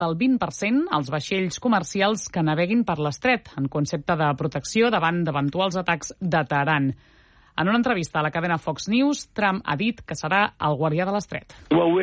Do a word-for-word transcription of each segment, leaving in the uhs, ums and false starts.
del vint per cent als vaixells comercials que naveguin per l'estret, en concepte de protecció davant d'eventuals atacs de Teheran. En una entrevista a la cadena Fox News, Trump ha dit que serà el guardià de l'estret.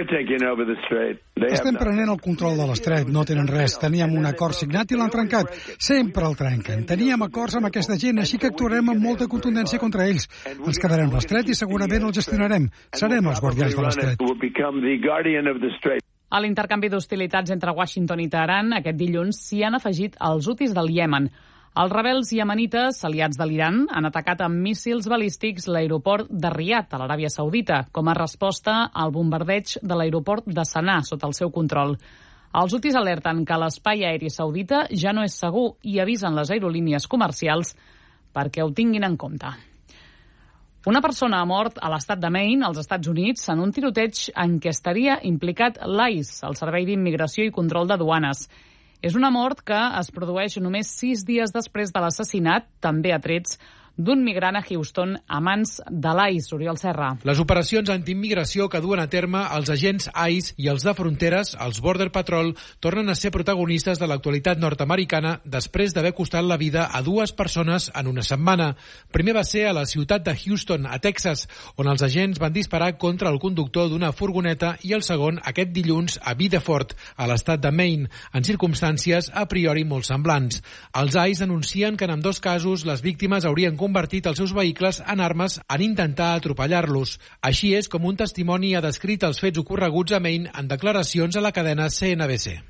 Estem prenent el control de l'estret, no tenen res. Teníem un acord signat i l'han trencat. Sempre el trenquen. Teníem acords amb aquesta gent, així que actuarem amb molta contundència contra ells. Ens quedarem a l'estret i segurament el gestionarem. Serem els guardians de l'estret. A l'intercanvi d'hostilitats entre Washington i Teheran, aquest dilluns s'hi han afegit els hutis del Iemen. Els rebels iemenites, aliats de l'Iran, han atacat amb míssils balístics l'aeroport de Riad, a l'Aràbia Saudita, com a resposta al bombardeig de l'aeroport de Sanà, sota el seu control. Els hutis alerten que l'espai aeri saudita ja no és segur i avisen les aerolínies comercials perquè ho tinguin en compte. Una persona ha mort a l'estat de Maine, als Estats Units, en un tiroteig en què estaria implicat l'ICE, el Servei d'Immigració i Control de Duanes. És una mort que es produeix només sis dies després de l'assassinat, també a trets, d'un migrant a Houston a mans de l'ICE, Oriol Serra. Les operacions antiimmigració que duen a terme els agents ICE i els de fronteres, els Border Patrol, tornen a ser protagonistes de l'actualitat nord-americana després d'haver costat la vida a dues persones en una setmana. Primer va ser a la ciutat de Houston, a Texas, on els agents van disparar contra el conductor d'una furgoneta, i el segon aquest dilluns a Biddeford, a l'estat de Maine, en circumstàncies a priori molt semblants. Els ICE anuncien que en ambdós casos les víctimes haurien convertit els seus vehicles en armes en intentar atropellar-los. Així és com un testimoni ha descrit els fets ocorreguts a Maine en declaracions a la cadena C N B C.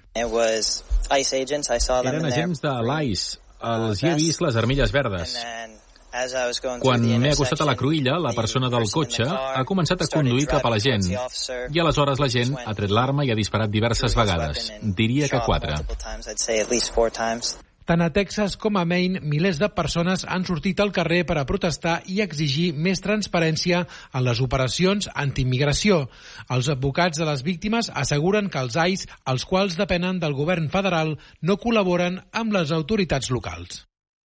Eren agents de l'ICE. Els hi he vist les armilles verdes. Quan m'he acostat a la cruïlla, la persona del cotxe ha començat a conduir cap a la gent. I aleshores la gent ha tret l'arma i ha disparat diverses vegades. Diria que quatre. Tant a Texas com a Maine, milers de persones han sortit al carrer per a protestar i exigir més transparència en les operacions antiimmigració. Els advocats de les víctimes asseguren que els ICE, els quals depenen del govern federal, no col·laboren amb les autoritats locals.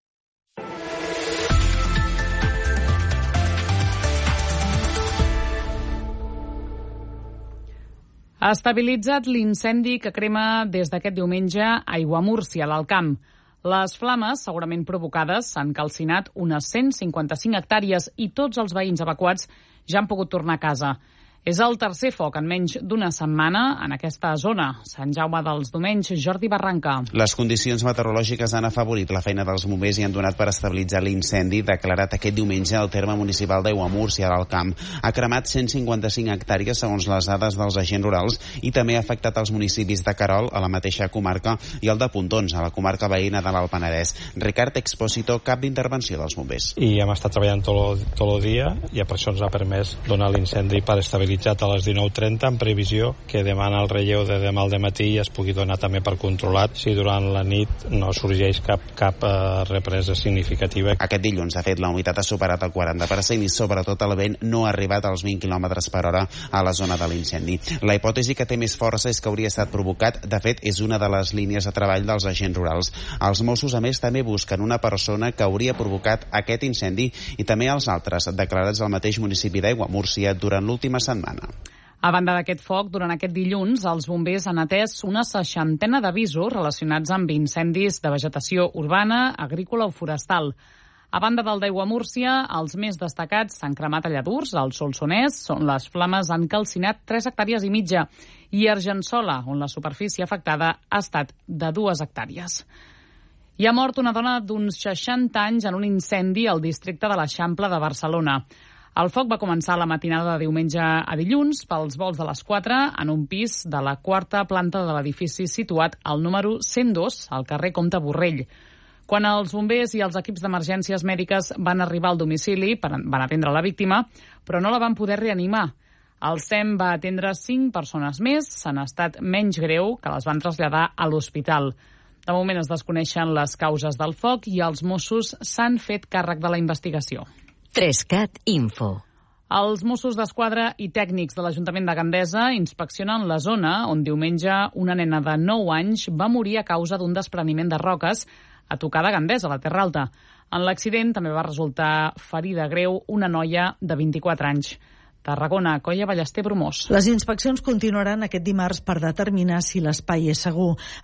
Ha estabilitzat l'incendi que crema des d'aquest diumenge a Aiguamúrcia, a l'Alt Camp. Les flames, segurament provocades, han calcinat unes cent cinquanta-cinc hectàrees i tots els veïns evacuats ja han pogut tornar a casa. És el tercer foc en menys d'una setmana en aquesta zona. Sant Jaume dels Domenys, Jordi Barranca. Les condicions meteorològiques han afavorit la feina dels bombers i han donat per estabilitzar l'incendi declarat aquest diumenge al terme municipal d'Aiguamúrcia, a l'Alt Camp. Ha cremat cent cinquanta-cinc hectàrees segons les dades dels agents rurals i també ha afectat els municipis de Querol, a la mateixa comarca, i el de Pontons, a la comarca veïna de l'Alt Penedès. Ricard Expósito, cap d'intervenció dels bombers. I hem estat treballant tot el, tot el dia i per això ens ha permès donar l'incendi per estabilitzar a les dinou trenta en previsió que demà el relleu de demà al dematí es pugui donar també per controlat si durant la nit no sorgeix cap, cap uh, represa significativa. Aquest dilluns, de fet, la humitat ha superat el quaranta per cent i sobretot el vent no ha arribat als vint quilòmetres per hora a la zona de l'incendi. La hipòtesi que té més força és que hauria estat provocat, de fet, és una de les línies de treball dels agents rurals. Els Mossos, a més, també busquen una persona que hauria provocat aquest incendi i també els altres declarats al mateix municipi d'Aiguamúrcia durant l'última setmana. A banda d'aquest foc, durant aquest dilluns, els bombers han atès una seixantena d'avisos relacionats amb incendis de vegetació urbana, agrícola o forestal. A banda del d'Aiguamúrcia, els més destacats s'han cremat a Lladurs, al Solsonès, on les flames han calcinat tres hectàrees i mitja, i a Argençola, on la superfície afectada ha estat de dues hectàrees. Hi ha mort una dona d'uns seixanta anys en un incendi al districte de l'Eixample de Barcelona. El foc va començar la matinada de diumenge a dilluns pels volts de les quatre en un pis de la quarta planta de l'edifici situat al número cent dos, al carrer Comte Borrell. Quan els bombers i els equips d'emergències mèdiques van arribar al domicili, van atendre la víctima, però no la van poder reanimar. El SEM va atendre cinc persones més, s'han estat menys greu, que les van traslladar a l'hospital. De moment es desconeixen les causes del foc i els Mossos s'han fet càrrec de la investigació. Trescat Info. Els Mossos d'Esquadra i tècnics de l'Ajuntament de Gandesa inspeccionen la zona on diumenge una nena de nou anys va morir a causa d'un despreniment de roques a tocar de Gandesa, a la Terra Alta. En l'accident també va resultar ferida greu una noia de vint-i-quatre anys. Tarragona, Coia Ballester, Bromós. Les inspeccions continuaran aquest dimarts per determinar si l'espai és segur.